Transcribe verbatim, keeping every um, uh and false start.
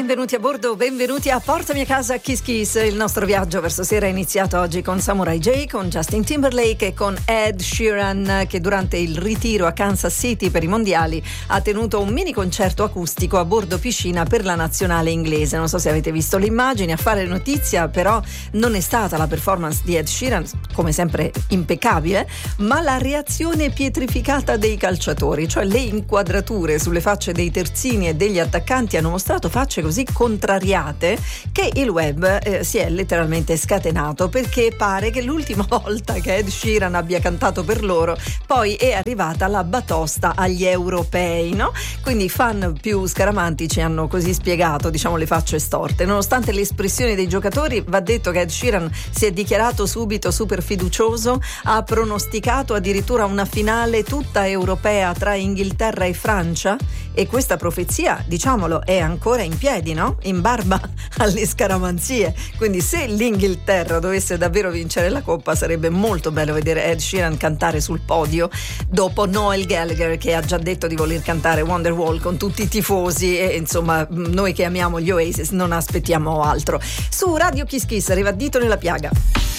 benvenuti a bordo, benvenuti a Portami a casa Kiss Kiss. Il nostro viaggio verso sera è iniziato oggi con Samurai J, con Justin Timberlake e con Ed Sheeran, che durante il ritiro a Kansas City per i mondiali ha tenuto un mini concerto acustico a bordo piscina per la nazionale inglese. Non so se avete visto le immagini. A fare notizia però non è stata la performance di Ed Sheeran, come sempre impeccabile, ma la reazione pietrificata dei calciatori, cioè le inquadrature sulle facce dei terzini e degli attaccanti hanno mostrato facce così contrariate che il web eh, si è letteralmente scatenato, perché pare che l'ultima volta che Ed Sheeran abbia cantato per loro poi è arrivata la batosta agli europei, no? Quindi i fan più scaramantici hanno così spiegato, diciamo, le facce storte. Nonostante le espressioni dei giocatori, va detto che Ed Sheeran si è dichiarato subito super fiducioso, ha pronosticato addirittura una finale tutta europea tra Inghilterra e Francia, e questa profezia, diciamolo, è ancora in piedi, no? In barba alle scaramanzie. Quindi se l'Inghilterra dovesse davvero vincere la Coppa, sarebbe molto bello vedere Ed Sheeran cantare sul podio dopo Noel Gallagher, che ha già detto di voler cantare Wonderwall con tutti i tifosi, e insomma noi che amiamo gli Oasis non aspettiamo altro. Su Radio Kiss Kiss arriva Dito nella piaga.